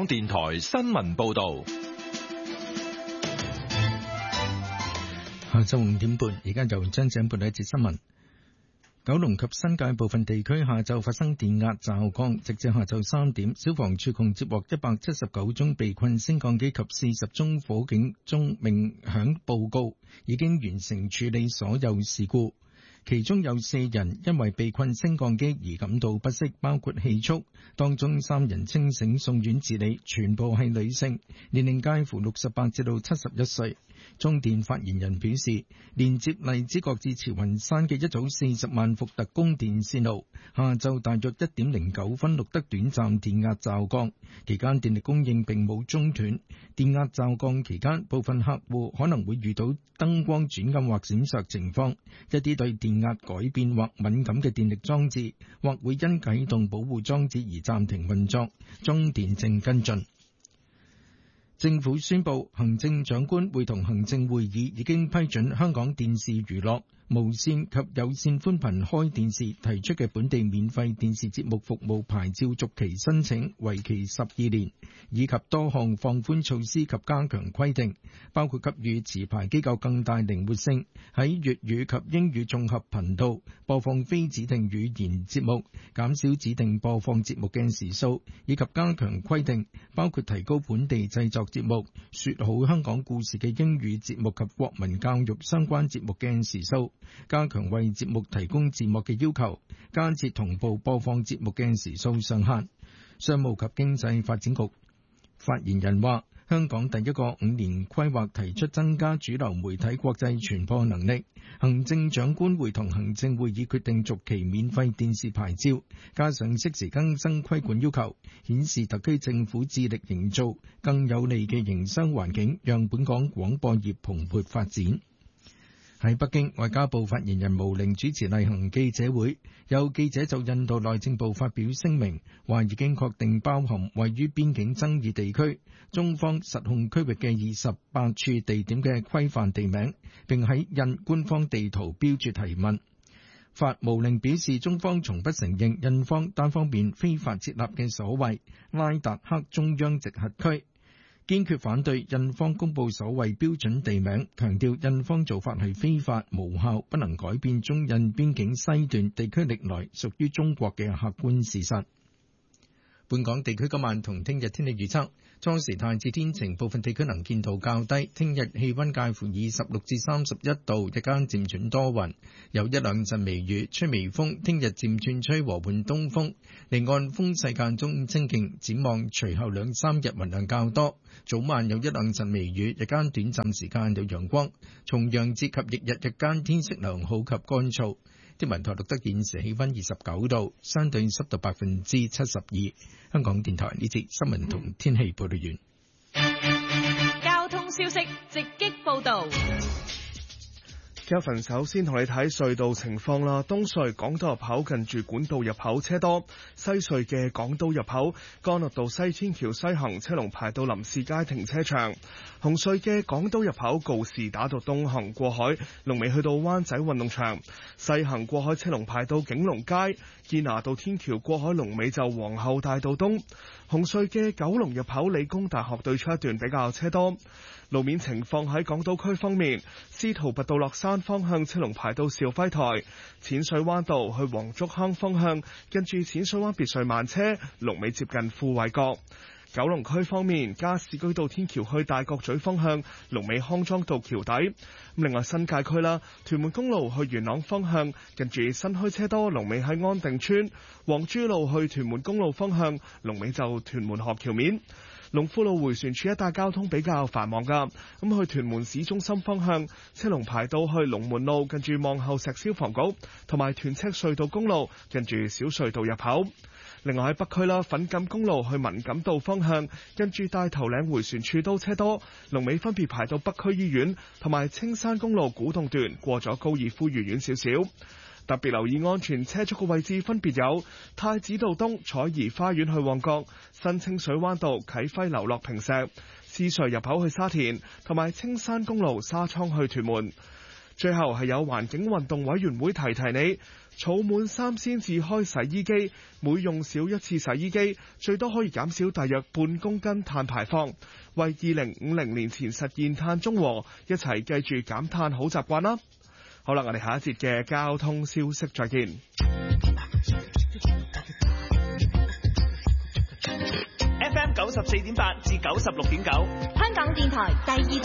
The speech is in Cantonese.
港電台新聞報道。 下晝5點半，而家由張井報道一節新聞。九龍及新界部分地區下晝發生電壓驟降，直至下晝3點，消防處共接獲179宗被困升降機及40宗火警鐘鳴響報告，已經完成處理所有事故。其中有4人因為被困升降機而感到不適，包括氣促，當中3人清醒送院治理，全部係女性，年齡介乎68至到71歲。中電發言人表示，連接荔枝角至慈雲山嘅一組40萬伏特供電線路，下晝大約1點09分錄得短暫電壓驟降，期間電力供應並冇中斷。電壓驟降期間，部分客戶可能會遇到燈光轉暗或閃爍情況，一啲對電壓改變或敏感嘅電力裝置，或會因啟動保護裝置而暫停運作。中電正跟進。政府宣布，行政長官會同行政會議已經批准香港電視娛樂、無線及有線寬頻開電視提出嘅本地免費電視節目服務牌照續期申請，為期12年，以及多項放寬措施及加強規定，包括給予持牌機構更大靈活性，喺粵語及英語綜合頻道播放非指定語言節目，減少指定播放節目嘅時數，以及加強規定，包括提高本地製作節目、說好香港故事嘅英語節目及國民教育相關節目嘅時數，加強為節目提供字幕嘅要求，加設同步播放節目嘅時數上限。商務及經濟發展局發言人話，香港第一個5年規劃提出增加主流媒體國際傳播能力，行政長官會同行政會議決定續期免費電視牌照，加上適時更新規管要求，顯示特區政府致力營造更有利嘅營商環境，讓本港廣播業蓬勃發展。喺北京，外交部發言人毛寧主持例行記者會，有記者就印度內政部發表聲明，話已經確定包含位於邊境爭議地區、中方實控區域嘅28處地點嘅規範地名，並喺印官方地圖標註提問。毛寧表示，中方從不承認印方單方面非法設立嘅所謂拉達克中央直轄區，堅決反對印方公布所謂標準地名，強調印方做法係非法無效，不能改變中印邊境西段地區歷來屬於中國嘅客觀事實。本港地區今晚同聽日天氣預測，初時大致天晴，部分地區能見度較低。聽日氣溫介乎26至31度，日間漸轉多雲，有一兩陣微雨，吹微風。聽日漸轉吹和緩東風，離岸風勢間中清勁。展望隨後2-3日雲量較多，早晚有一兩陣微雨，日間短暫時間有陽光。重陽節及翌日日間天色良好及乾燥。天文台錄得現時氣溫29度，相對濕度72%。香港電台呢節新聞同天氣報道完。 交通消息直擊報道。 Kevin 首先同你睇隧道情況啦。東隧港島入口近住管道入口車多，西隧嘅港島入口干諾道西天橋西行車龍排到林士街停車場。紅隧嘅港島入口告士打道東行過海龍尾去到灣仔運動場，西行過海車龍排到景隆街。堅拿道天橋過海龍尾就皇后大道東。紅隧嘅九龍入口理工大學對出一段比較車多。路面情況喺港島區方面，司徒拔道落山方向車龍排到肇輝台，淺水灣道去黃竹坑方向跟住淺水灣別墅慢車，龍尾接近富衛閣。九龍區方面，加士居道天橋去大角咀方向龍尾康莊道橋底。另外新界區啦，屯門公路去元朗方向近住新墟車多，龍尾喺安定村。黃珠路去屯門公路方向龍尾就屯門河橋面。龍富路迴旋處一帶交通比較繁忙噶，咁去屯門市中心方向車龍排到去龍門路近住望后石消防局，同埋屯赤隧道公路近住小隧道入口。另外喺北區啦，粉錦公路去文錦道方向跟住大頭嶺迴旋處都車多，龍尾分別排到北區醫院同埋青山公路古洞段過咗高爾夫御苑少少。特別留意安全車速嘅位置分別有太子道東彩怡花園去旺角、新清水灣道啟輝樓落坪石、獅隧入口去沙田，同埋青山公路沙涌去屯門。 最後係有環境運動委員會提你，儲滿3先至開洗衣機，每用少一次洗衣機，最多可以減少大約半公斤碳排放，為2050年前實現碳中和，一齊記住減碳好習慣啦！好啦，我哋下一節嘅交通消息再見。 FM 94.8至96.9， 香港電台第二